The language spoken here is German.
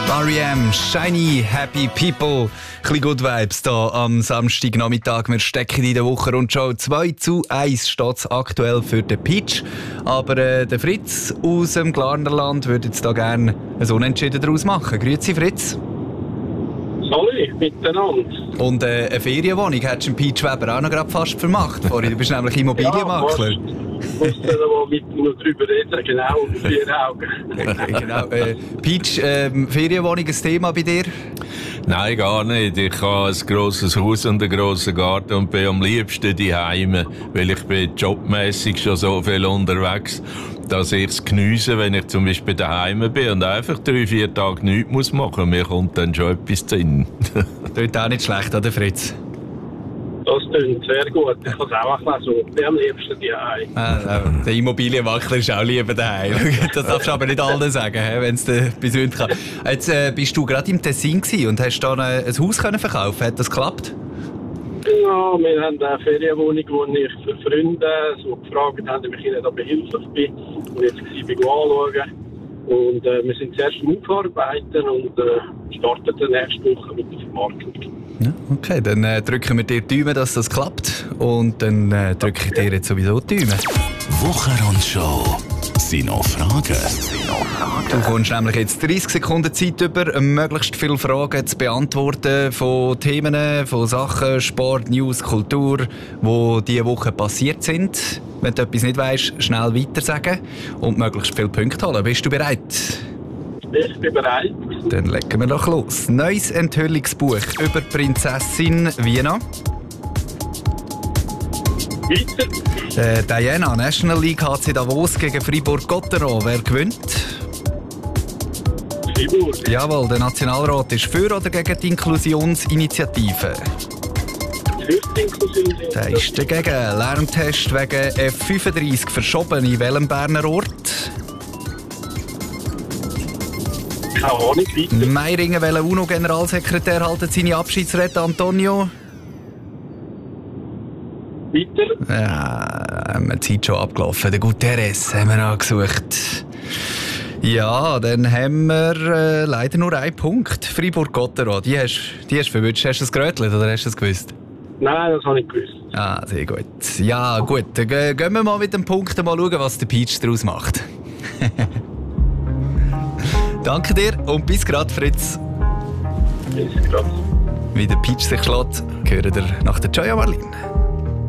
R.E.M. Shiny Happy People. Ein bisschen Good Vibes hier am Samstagnachmittag. Wir stecken in der Wochenrundschau. 2:1 steht es aktuell für den Pitch. Aber der Fritz aus dem Glarnerland würde jetzt da gerne ein Unentschieden daraus machen. Grüezi, Fritz. Hallo, miteinander. Und eine Ferienwohnung hättest du im Peach Weber auch noch gerade fast vermacht. Vorhin, du bist nämlich Immobilienmakler. Ja, musst du noch mit mir drüber reden, genau, mit 4 Augen. Genau. Peach, Ferienwohnung ein Thema bei dir? Nein, gar nicht. Ich habe ein grosses Haus und einen grossen Garten und bin am liebsten daheim, weil ich bin jobmässig schon so viel unterwegs, dass ich es geniesse, wenn ich zum Beispiel daheim bin und einfach 3-4 Tage nichts machen muss. Mir kommt dann schon etwas drin. Tut auch nicht schlecht, oder Fritz? Das klingt sehr gut. Ich kann es auch so. Ich bin am liebsten daheim. Der Immobilienmakler ist auch lieber daheim. Das darfst du aber nicht allen sagen, wenn es bis heute kann. Jetzt bist du gerade im Tessin und hast da ein Haus können verkaufen. Hat das geklappt? Ja, wir haben eine Ferienwohnung, die ich für Freunde so gefragt habe, ob ich ihnen da behilflich bin. Und jetzt war ich anschauen. Und wir sind zuerst am Aufarbeiten und starten dann nächste Woche mit der Vermarktung. Ja, okay, dann drücken wir dir die Daumen, dass das klappt. Und dann drücke ich dir jetzt sowieso die Daumen. Wochenrundschau. Sind noch Fragen? Du kommst nämlich jetzt 30 Sekunden Zeit über, möglichst viele Fragen zu beantworten von Themen, von Sachen, Sport, News, Kultur, die diese Woche passiert sind. Wenn du etwas nicht weisst, schnell weiter sagen und möglichst viele Punkte holen. Bist du bereit? Ich bin bereit. Dann legen wir doch los. Neues Enthüllungsbuch über Prinzessin Vienna. Weiter. Diana, National League HC Davos gegen Fribourg-Gotteron. Wer gewinnt? Fribourg. Jawohl, der Nationalrat ist für oder gegen die Inklusionsinitiative? Für die Inklusion. Der ist dagegen. Lärmtest wegen F35 verschoben. In welchem Berner Ort? Keine Ahnung, weiter. Meiringen, welcher UNO-Generalsekretär haltet seine Abschiedsrede, Antonio? Weiter. Ja, haben wir die Zeit schon abgelaufen. Der Guterres haben wir angesucht. Ja, dann haben wir leider nur einen Punkt. Fribourg-Gotteron. Die hast du verwünscht. Hast du es gerötelt oder hast du es gewusst? Nein, das habe ich gewusst. Ah, sehr gut. Ja, gut. Dann gehen wir mal mit dem Punkt mal schauen, was der Peach daraus macht. Danke dir und bis grad, Fritz. Bis grad. Wie der Peach sich schlägt, hören wir nach der Joya Marlin.